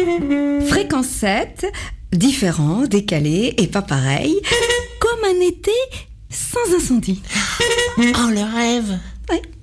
Fréquence 7, différent, décalé et pas pareil, comme un été sans incendie. Oh, le rêve! Ouais.